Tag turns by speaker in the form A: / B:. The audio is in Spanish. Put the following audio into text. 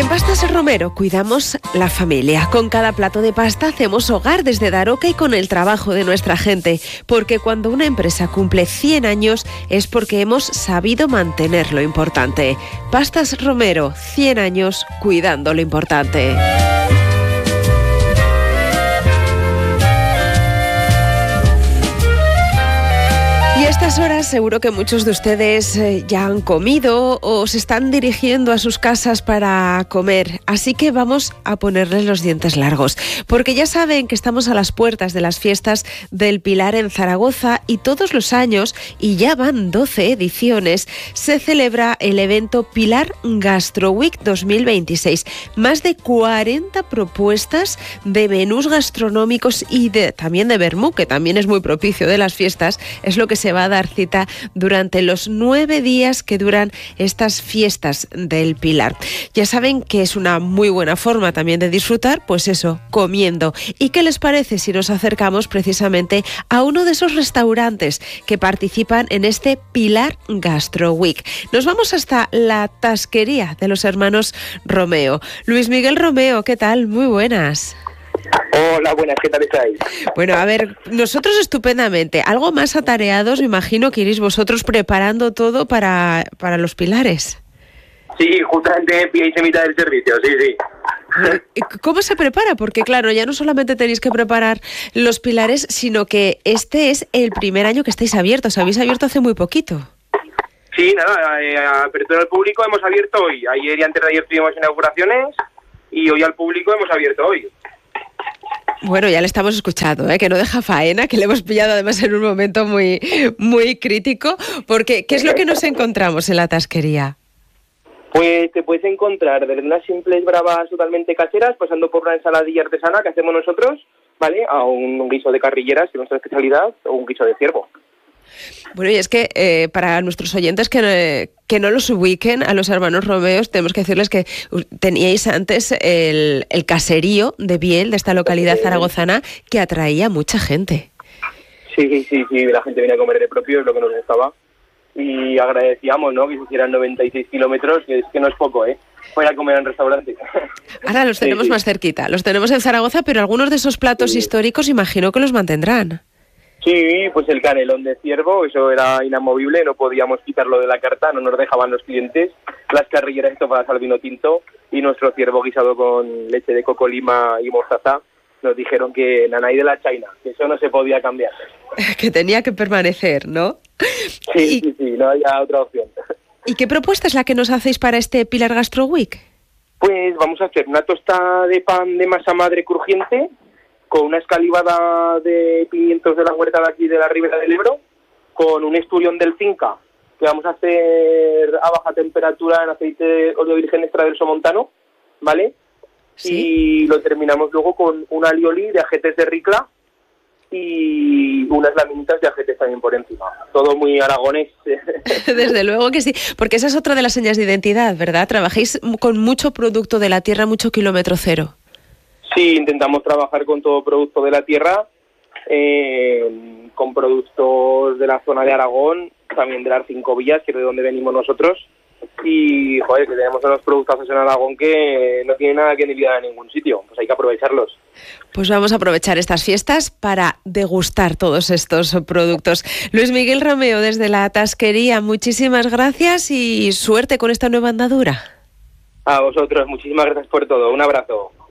A: En Pastas Romero cuidamos la familia. Con cada plato de pasta hacemos hogar desde Daroca y con el trabajo de nuestra gente. Porque cuando una empresa cumple 100 años es porque hemos sabido mantener lo importante. Pastas Romero, 100 años cuidando lo importante. Y a estas horas seguro que muchos de ustedes ya han comido o se están dirigiendo a sus casas para comer. Así que vamos a ponerles los dientes largos. Porque ya saben que estamos a las puertas de las fiestas del Pilar en Zaragoza y todos los años, y ya van 12 ediciones, se celebra el evento Pilar Gastro Week 2026. Más de 40 propuestas de menús gastronómicos y también de vermú, que también es muy propicio de las fiestas, es lo que se va a dar cita durante los 9 días que duran estas fiestas del Pilar. Ya saben que es una muy buena forma también de disfrutar, pues eso, comiendo. ¿Y qué les parece si nos acercamos precisamente a uno de esos restaurantes que participan en este Pilar Gastro Week? Nos vamos hasta la tasquería de los hermanos Romeo. Luis Miguel Romeo, ¿qué tal? Muy buenas.
B: Hola, buenas, ¿qué tal estáis?
A: Bueno, a ver, nosotros estupendamente. Algo más atareados, me imagino que iréis vosotros preparando todo para los pilares.
B: Sí, justamente pilláis en mitad del servicio, sí.
A: ¿Cómo se prepara? Porque claro, ya no solamente tenéis que preparar los pilares, sino que este es el primer año que estáis abiertos. Habéis abierto hace muy poquito.
B: Sí, nada, apertura al público hemos abierto hoy. Ayer y antes de ayer tuvimos inauguraciones y hoy al público hemos abierto hoy.
A: Bueno, ya le estamos escuchando, que no deja faena, que le hemos pillado además en un momento muy, muy crítico, porque ¿qué es lo que nos encontramos en la tasquería?
B: Pues te puedes encontrar desde unas simples bravas totalmente caseras, pasando por una ensaladilla artesana que hacemos nosotros, ¿vale? A un guiso de carrilleras, que es nuestra especialidad, o un guiso de ciervo.
A: Bueno, y es que para nuestros oyentes que no los ubiquen a los hermanos Romeos, tenemos que decirles que teníais antes el caserío de Biel, de esta localidad zaragozana, que atraía mucha gente.
B: Sí, la gente viene a comer de propio, es lo que nos gustaba. Y agradecíamos, ¿no?, que se hicieran 96 kilómetros, que es que no es poco, para a comer en restaurante.
A: Ahora los tenemos más cerquita, los tenemos en Zaragoza, pero algunos de esos platos históricos imagino que los mantendrán.
B: Sí, pues el canelón de ciervo, eso era inamovible, no podíamos quitarlo de la carta, no nos dejaban los clientes. Las carrilleras topadas al vino tinto y nuestro ciervo guisado con leche de coco, lima y mostaza. Nos dijeron que nanay de la China, que eso no se podía cambiar.
A: Que tenía que permanecer, ¿no?
B: Sí, no había otra opción.
A: ¿Y qué propuesta es la que nos hacéis para este Pilar Gastro Week?
B: Pues vamos a hacer una tostada de pan de masa madre crujiente, con una escalivada de pimientos de la huerta de aquí de la Ribera del Ebro, con un esturión del Finca, que vamos a hacer a baja temperatura en aceite de óleo virgen extra del somontano, ¿vale? Sí. Y lo terminamos luego con un alioli de ajetes de ricla y unas laminitas de ajetes también por encima. Todo muy aragonés.
A: Desde luego que sí, porque esa es otra de las señas de identidad, ¿verdad? Trabajáis con mucho producto de la tierra, mucho kilómetro cero.
B: Sí, intentamos trabajar con todo producto de la tierra, con productos de la zona de Aragón, también de las 5 villas, que es de donde venimos nosotros. Y, que tenemos unos productos en Aragón que no tienen nada que envidiar a ningún sitio, pues hay que aprovecharlos.
A: Pues vamos a aprovechar estas fiestas para degustar todos estos productos. Luis Miguel Romeo, desde la tasquería, muchísimas gracias y suerte con esta nueva andadura.
B: A vosotros, muchísimas gracias por todo. Un abrazo.